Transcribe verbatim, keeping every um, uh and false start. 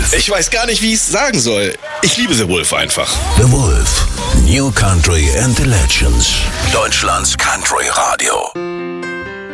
Wolf. Ich weiß gar nicht, wie ich es sagen soll. Ich liebe The Wolf einfach. The Wolf. New Country and the Legends. Deutschlands Country Radio.